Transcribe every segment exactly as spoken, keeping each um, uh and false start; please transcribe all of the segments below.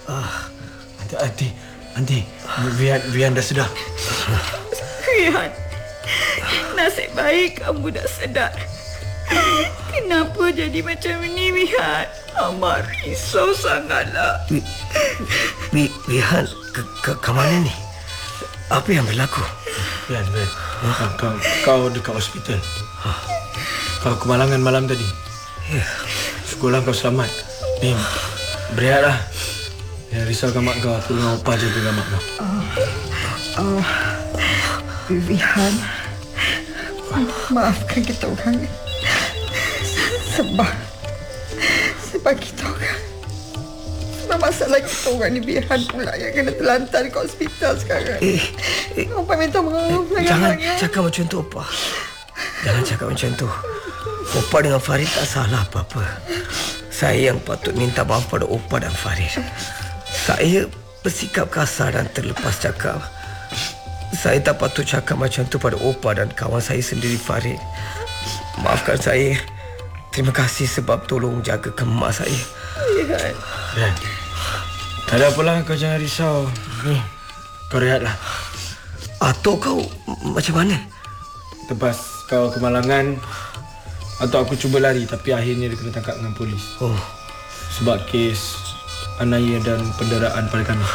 Ah, Aunty, Aunty, Vian, Vian dah sedar. Vian, nasib baik kamu dah sedar. Kenapa jadi macam ni, Vihan? Amat risau sangatlah. Vi, Vihan, ke, ke, ke mana ni? Apa yang berlaku? Vian, Vian, huh? kau, kau dekat hospital. Huh? Kau kemalangan malam tadi. Yeah. Syukurlah kau selamat. Ni, berehatlah. Yang risaukan mak kau, aku dengan Opah jaga dengan mak kau. Oh, oh, Vihan, maafkan kita orang. Sebab Sebab kita orang Sebab masalah kita orang ni, Vihan pula yang kena terlantar ke hospital sekarang. Eh, eh Opah minta maaf. eh, Jangan cakap macam tu, Opah. Jangan cakap macam tu. Opah dengan Farid tak salah apa-apa. Saya yang patut minta maaf pada Opah dan Farid. Saya bersikap kasar dan terlepas cakap. Saya tak patut cakap macam tu pada Opah dan kawan saya sendiri, Farid. Maafkan saya. Terima kasih sebab tolong jagakan mak saya. Vihan. Vian, tak ada apalah, kau jangan risau. Ni, kau rehatlah. Atau kau macam mana? Lepas kau kemalangan, atau aku cuba lari tapi akhirnya dia kena tangkap dengan polis. Oh, sebab kes aniaya dan penderaan pada kami.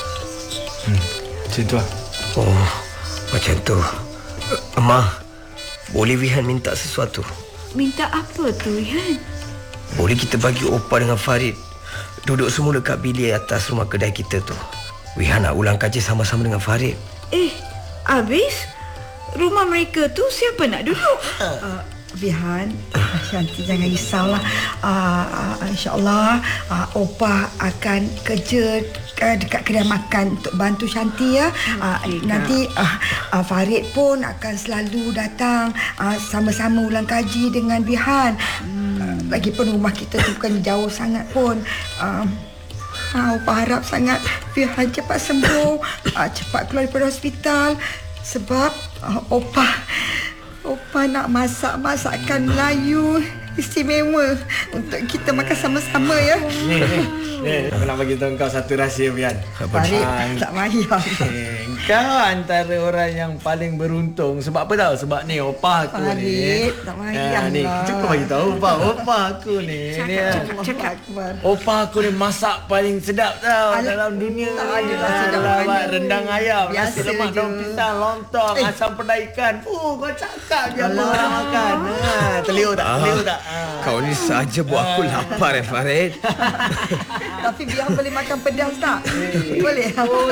Hmm, macam tu lah. Oh, macam tu. Amah, boleh Vihan minta sesuatu? Minta apa tu, Vihan? Boleh kita bagi Opah dengan Farid duduk semua dekat bilik atas rumah kedai kita tu. Vihan nak ulang kaji sama-sama dengan Farid. Eh, habis rumah mereka tu siapa nak duduk? Uh, Vihan, Shanti jangan risaulah. Uh, uh, InsyaAllah uh, Opah akan kerja uh, dekat kedai makan untuk bantu Shanti ya. Uh, nanti uh, uh, Farid pun akan selalu datang uh, sama-sama ulang kaji dengan Vihan. Hmm. Uh, lagipun rumah kita tu bukan jauh sangat pun. Uh, uh, Opah harap sangat Vihan cepat sembuh, uh, cepat keluar daripada hospital. Sebab uh, Opah Opah nak masak masakan Melayu istimewa untuk kita makan sama-sama ya. Ni, ni, ni aku nak bagi tahu kau satu rahsia, Vian. Farid, tak payah. Eh, kau antara orang yang paling beruntung. Sebab apa tahu? Sebab ni Opah aku Farid, ni. tak payah. Ni, cukup bagi tahu Opah. Opah aku ni. Ni Cakap. Opah aku ni masak paling sedap tau Al- dalam dunia. Tak ada lah sedap Alamak, rendang ayam, nasi Biasa lemak je. daun pisang, lontong, eh. asam pedas ikan. Fuh, kau cakap je apa orang makan. Ha, terliur tak? Terliur tak? Ha. Kau ni saja buat aku lapar eh, Farid. Tapi biar boleh makan pedas tak? Boleh?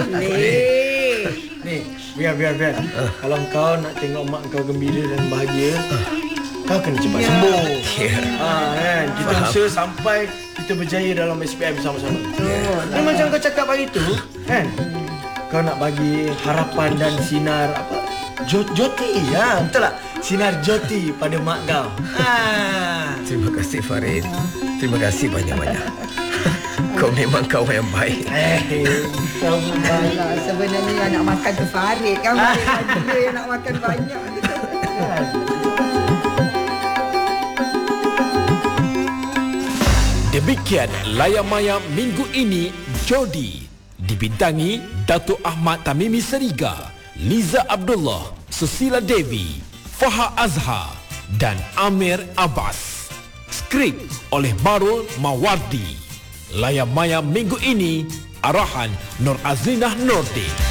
Boleh. Ni, biar, biar, biar. Uh. Kalau kau nak tengok mak kau gembira dan bahagia, uh. kau kena cepat yeah. sembuh. Yeah. Ha, kan? Kita usaha sampai kita berjaya dalam S P M bersama-sama. Yeah. Ni macam kau cakap hari tu, kan? Kau nak bagi harapan dan sinar apa? Joti, ya, betul tak? Sinar joti pada mak kau. Ha. Terima kasih Farid. Terima kasih banyak-banyak. Kau memang kawan yang baik. Eh, Alah, sebenarnya yang nak makan tu Farid kan. Dia yang nak makan banyak. Demikian Layar Maya minggu ini, Jodi dibintangi Datuk Ahmad Tamimi Seriga, Liza Abdullah, Susila Devi, Faha Azhar dan Amir Abbas. Skrip oleh Marul Mawardi. Layar Maya minggu ini, arahan Nur Azlinah Nordin.